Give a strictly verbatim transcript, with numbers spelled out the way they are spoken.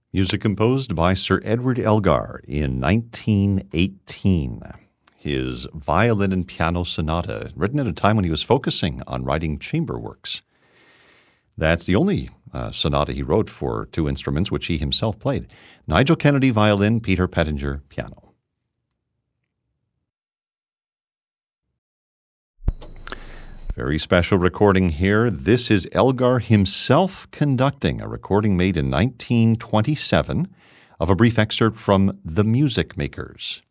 Music composed by Sir Edward Elgar in nineteen eighteen. His violin and piano sonata, written at a time when he was focusing on writing chamber works. That's the only uh, sonata he wrote for two instruments, which he himself played. Nigel Kennedy, violin, Peter Pettinger, piano. Very special recording here. This is Elgar himself conducting, a recording made in nineteen twenty-seven of a brief excerpt from The Music Makers.